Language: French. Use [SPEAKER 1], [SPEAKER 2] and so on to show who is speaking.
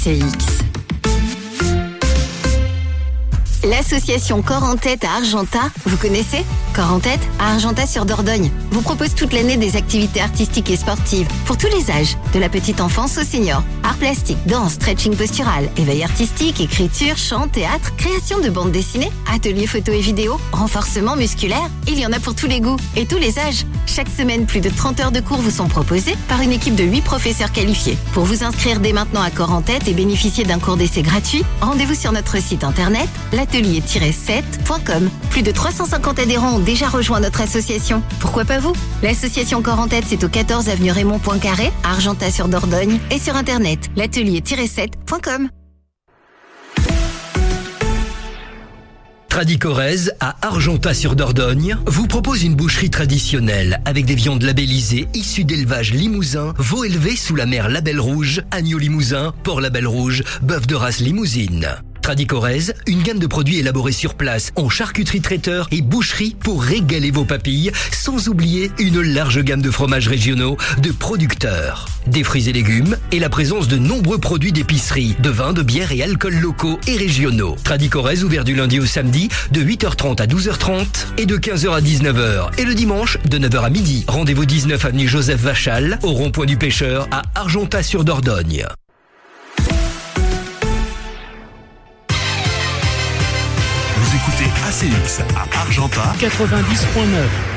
[SPEAKER 1] ACX. L'association Corps en Tête à Argentat, vous connaissez ? Corps en Tête à Argentat-sur-Dordogne vous propose toute l'année des activités artistiques et sportives pour tous les âges, de la petite enfance au senior. Art plastique, danse, stretching postural, éveil artistique, écriture, chant, théâtre, création de bandes dessinées, ateliers photo et vidéo, renforcement musculaire. Il y en a pour tous les goûts et tous les âges. Chaque semaine, plus de 30 heures de cours vous sont proposées par une équipe de 8 professeurs qualifiés. Pour vous inscrire dès maintenant à Corps en Tête et bénéficier d'un cours d'essai gratuit, rendez-vous sur notre site internet l'atelier-7.com. Plus de 350 adhérents ont déjà rejoint notre association. Pourquoi pas vous ? L'association Corps en Tête, c'est au 14 avenue Raymond Poincaré, à Argentat-sur-Dordogne, et sur internet l'atelier-7.com.
[SPEAKER 2] Tradicorez à Argentat-sur-Dordogne vous propose une boucherie traditionnelle avec des viandes labellisées issues d'élevage limousin, veaux élevés sous la mer Label Rouge, agneau limousin, porc Label Rouge, bœuf de race limousine. Tradicorez, une gamme de produits élaborés sur place en charcuterie traiteur et boucherie pour régaler vos papilles, sans oublier une large gamme de fromages régionaux de producteurs. Des fruits et légumes et la présence de nombreux produits d'épicerie, de vins, de bières et alcools locaux et régionaux. Tradicorez ouvert du lundi au samedi de 8h30 à 12h30 et de 15h à 19h et le dimanche de 9h à midi. Rendez-vous 19 avenue Joseph Vachal au rond-point du Pêcheur à Argentat-sur-Dordogne.
[SPEAKER 3] Vous écoutez ACX à Argentat
[SPEAKER 4] 90.9.